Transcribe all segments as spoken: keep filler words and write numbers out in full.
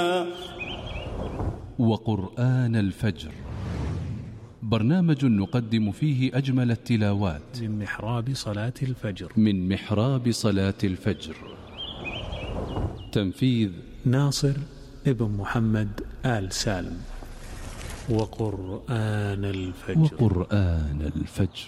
وقرآن الفجر، برنامج نقدم فيه أجمل التلاوات من محراب صلاة الفجر من محراب صلاة الفجر. تنفيذ ناصر ابن محمد آل سالم. وقرآن الفجر وقرآن الفجر.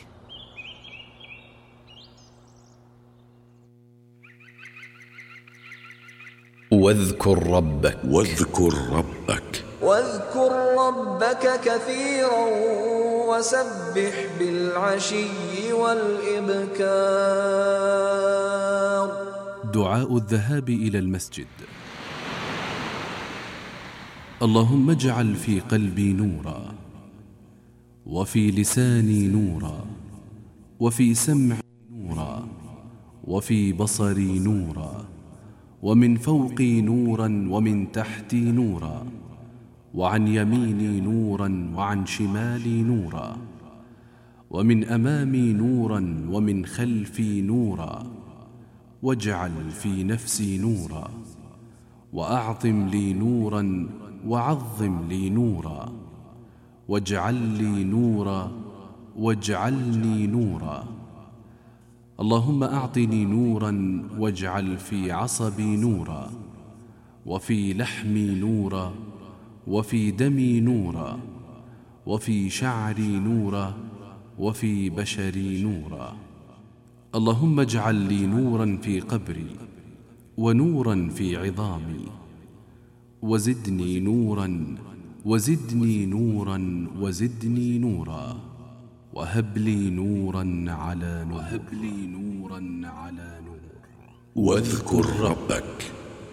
واذكر ربك واذكر ربك واذكر ربك كثيرا وسبح بالعشي والإبكار. دعاء الذهاب إلى المسجد. اللهم اجعل في قلبي نورا، وفي لساني نورا، وفي سمعي نورا، وفي بصري نورا، ومن فوقي نورا، ومن تحتي نورا، وعن يميني نورا، وعن شمالي نورا، ومن أمامي نورا، ومن خلفي نورا، واجعل في نفسي نورا، وأعظم لي نورا، وعظم لي نورا، واجعل لي نورا، واجعلني نورا. اللهم أعطني نورا، واجعل في عصبي نورا، وفي لحمي نورا، وفي دمي نورا، وفي شعري نورا، وفي بشري نورا. اللهم اجعل لي نورا في قبري، ونورا في عظامي، وزدني نورا، وزدني نورا، وزدني نورا، وهب لي نورا على نور، وهب لي نورا على نور. واذكر ربك.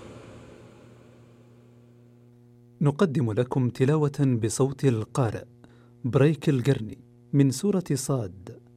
نقدم لكم تلاوة بصوت القارئ بريك القرني من سورة صاد